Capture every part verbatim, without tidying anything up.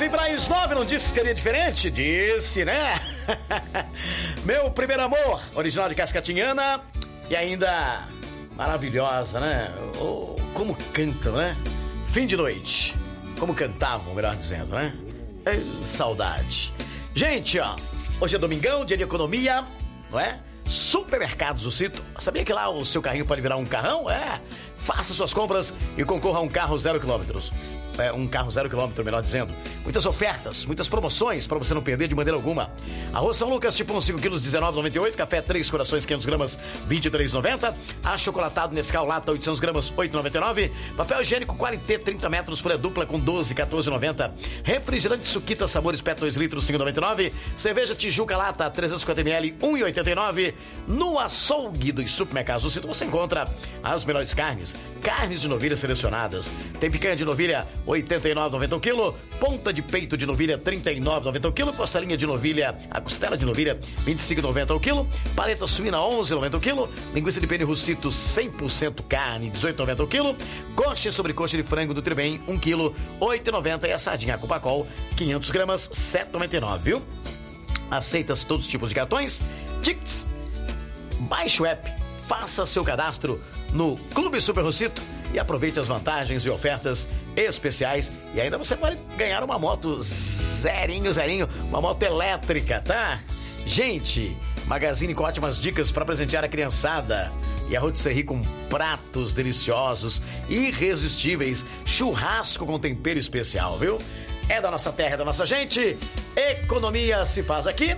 nove, Braz nove, não disse que seria diferente? Disse, né? Meu primeiro amor, original de Cascatinhana e ainda maravilhosa, né? Oh, como cantam, né? Fim de noite. Como cantavam, melhor dizendo, né? É, saudade. Gente, ó, hoje é domingão, dia de economia, não é? Supermercados, o Cito. Sabia que lá o seu carrinho pode virar um carrão? É. Faça suas compras e concorra a um carro zero quilômetros. É, um carro zero quilômetro, melhor dizendo. Muitas ofertas, muitas promoções para você não perder de maneira alguma. Arroz São Lucas, tipo um cinco quilos, dezenove reais e noventa e oito centavos. Café três corações, quinhentas gramas, vinte e três reais e noventa centavos. Achocolatado Nescau Lata, oitocentas gramas, oito reais e noventa e nove centavos. Papel higiênico Qualité, trinta metros, folha dupla com doze, quatorze reais e noventa centavos. Refrigerante Suquita Sabores Pet dois litros, cinco reais e noventa e nove centavos. Cerveja Tijuca Lata, trezentos e cinquenta mililitros, um real e oitenta e nove centavos. No açougue dos supermercados do Cito você encontra as melhores carnes. Carnes de novilha selecionadas. Tem picanha de novilha, oitenta e nove reais e noventa centavos o quilo. Ponta de peito de novilha, trinta e nove reais e noventa centavos o quilo. Costelinha de novilha, a costela de novilha, vinte e cinco reais e noventa centavos o quilo. Paleta suína, onze reais e noventa centavos o quilo. Linguiça de pene Russito, cem por cento carne, dezoito reais e noventa centavos o quilo. Coxa e sobrecoxa de frango do Tribem, um quilo, oito reais e noventa centavos. E a sardinha Copacol, quinhentas gramas, sete reais e noventa e nove centavos, viu? Aceitas todos os tipos de cartões, tickets. Baixe o app, faça seu cadastro no Clube Super Russito e aproveite as vantagens e ofertas especiais. E ainda você pode ganhar uma moto zerinho, zerinho, uma moto elétrica, tá? Gente, magazine com ótimas dicas para presentear a criançada. E a rotisserie com pratos deliciosos, irresistíveis, churrasco com tempero especial, viu? É da nossa terra, é da nossa gente. Economia se faz aqui.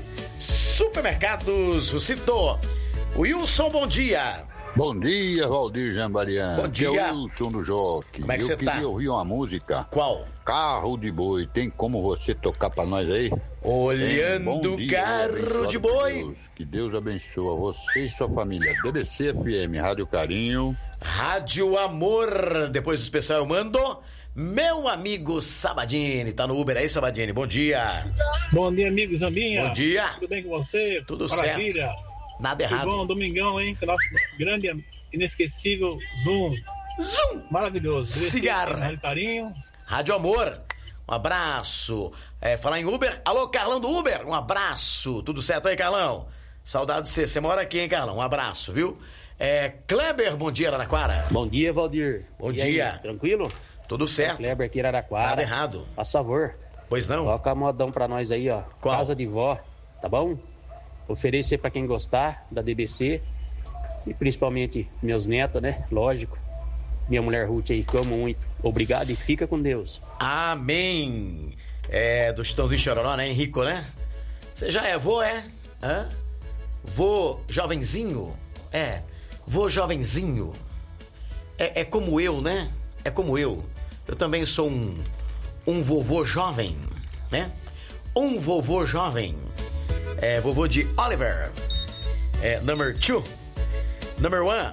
Supermercados Russito. Wilson, bom dia. Bom dia, Valdir Jambariano. Bom dia. Aqui é o Wilson do Jockey. Como é que Eu você queria tá? ouvir uma música. Qual? Carro de Boi. Tem como você tocar pra nós aí? Olhando o o carro de boi. Deus. Que Deus abençoe você e sua família. D B C F M, Rádio Carinho. Rádio Amor. Depois do especial eu mando meu amigo Sabadini. Tá no Uber aí, Sabadini. Bom dia. Bom dia, amigo Zambinha. Bom dia. Tudo bem com você? Tudo Maravilha. certo. Nada Que errado. bom, domingão, hein? Com o nosso grande, inesquecível Zoom. Zoom. Maravilhoso. Cigarra. Rádio Carinho. Rádio Amor. Um abraço. É, falar em Uber. Alô, Carlão do Uber. Um abraço. Tudo certo aí, Carlão? Saudade de você. Você mora aqui, hein, Carlão? Um abraço, viu? É, Kleber, bom dia, Araraquara. Bom dia, Valdir. Bom E dia. aí, tranquilo? Tudo certo. Kleber aqui, Araraquara. Nada errado. A favor. Pois não? Coloca a modão pra nós aí, ó. Qual? Casa de vó, tá bom? Oferecer pra quem gostar da D B C. E principalmente meus netos, né? Lógico. Minha mulher Ruth aí, que eu amo muito. Obrigado e fica com Deus. Amém. É, do Chitãozinho Chororó, né, Henrico, né? Você já é vô, é? Hã? Vô jovenzinho? É. Vô jovenzinho. É, é como eu, né? É como eu. Eu também sou um, um vovô jovem, né? Um vovô jovem. É, vovô de Oliver. É, number two. Number one.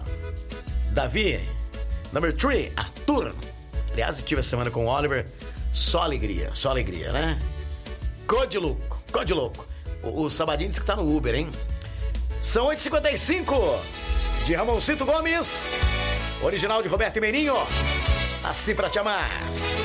Davi. Number three. Arthur. Aliás, estive essa semana com o Oliver. Só alegria, só alegria, né? Code louco, code louco. O, o Sabadinho disse que tá no Uber, hein? São oito e cinquenta e cinco. De Ramoncito Gomes. Original de Roberto e Meirinho. Assim pra te amar.